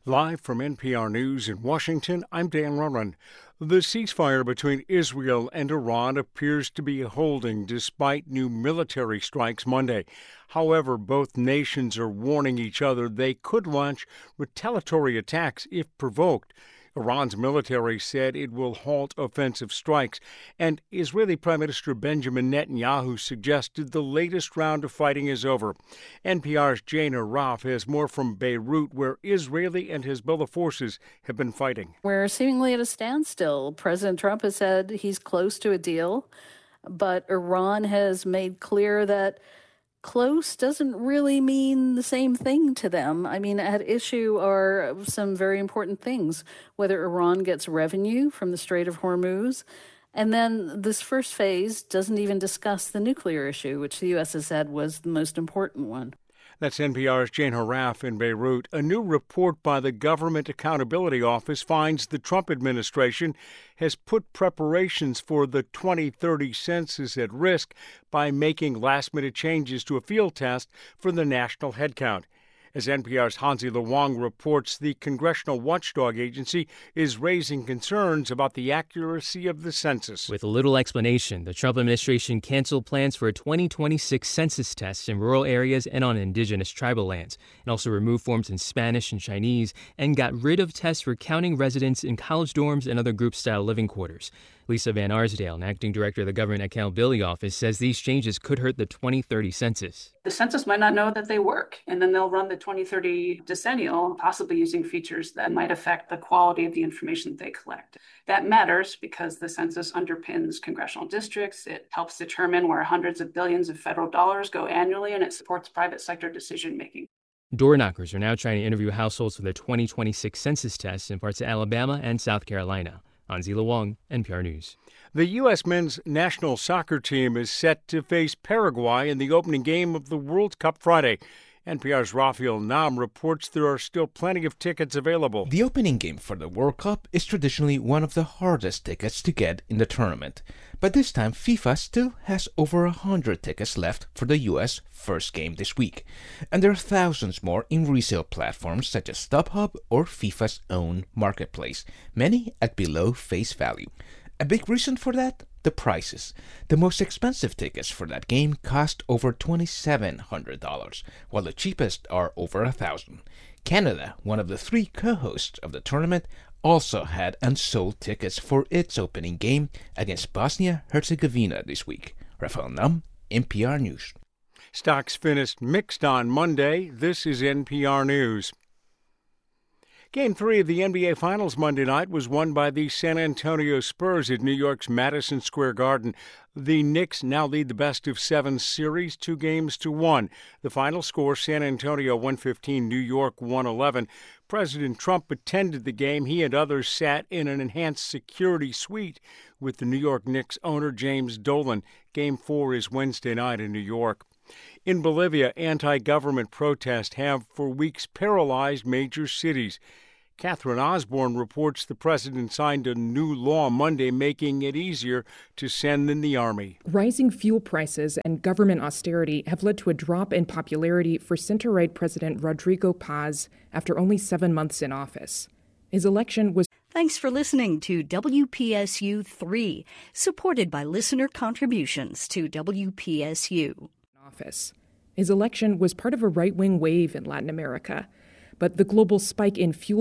Live from NPR News in Washington, I'm Dan Rutland. The ceasefire between Israel and Iran appears to be holding despite new military strikes Monday. However, both nations are warning each other they could launch retaliatory attacks if provoked. Iran's military said it will halt offensive strikes, and Israeli Prime Minister Benjamin Netanyahu suggested the latest round of fighting is over. NPR's Jane Arraf has more from Beirut, where Israeli and Hezbollah forces have been fighting. We're seemingly at a standstill. President Trump has said he's close to a deal, but Iran has made clear that close doesn't really mean the same thing to them. I mean, at issue are some very important things, whether Iran gets revenue from the Strait of Hormuz. And then this first phase doesn't even discuss the nuclear issue, which the U.S. has said was the most important one. That's NPR's Jane Arraf in Beirut. A new report by the Government Accountability Office finds the Trump administration has put preparations for the 2030 census at risk by making last-minute changes to a field test for the national headcount. As NPR's Hansi Luang reports, the Congressional Watchdog Agency is raising concerns about the accuracy of the census. With little explanation, the Trump administration canceled plans for a 2026 census test in rural areas and on indigenous tribal lands, and also removed forms in Spanish and Chinese, and got rid of tests for counting residents in college dorms and other group-style living quarters. Lisa Van Arsdale, an acting director of the Government Accountability Office, says these changes could hurt the 2030 census. The census might not know that they work, and then they'll run the 2030 decennial, possibly using features that might affect the quality of the information they collect. That matters because the census underpins congressional districts. It helps determine where hundreds of billions of federal dollars go annually, and it supports private sector decision-making. Door knockers are now trying to interview households for the 2026 census test in parts of Alabama and South Carolina. Hansi Luang, NPR News. The U.S. men's national soccer team is set to face Paraguay in the opening game of the World Cup Friday. NPR's Rafael Nam reports there are still plenty of tickets available. The opening game for the World Cup is traditionally one of the hardest tickets to get in the tournament. But this time, FIFA still has over 100 tickets left for the U.S. first game this week. And there are thousands more in resale platforms such as StubHub or FIFA's own marketplace, many at below face value. A big reason for that? The prices. The most expensive tickets for that game cost over $2,700, while the cheapest are over $1,000. Canada, one of the three co-hosts of the tournament, also had unsold tickets for its opening game against Bosnia-Herzegovina this week. Rafael Nam, NPR News. Stocks finished mixed on Monday. This is NPR News. Game 3 of the NBA Finals Monday night was won by the San Antonio Spurs at New York's Madison Square Garden. The Knicks now lead the best-of-7 series 2-1. The final score, San Antonio 115, New York 111. President Trump attended the game. He and others sat in an enhanced security suite with the New York Knicks owner James Dolan. Game 4 is Wednesday night in New York. In Bolivia, anti-government protests have for weeks paralyzed major cities. Catherine Osborne reports the president signed a new law Monday making it easier to send in the army. Rising fuel prices and government austerity have led to a drop in popularity for center-right President Rodrigo Paz after only 7 months in office. His election was... Thanks for listening to WPSU 3, supported by listener contributions to WPSU. His election was part of a right-wing wave in Latin America, but the global spike in fuel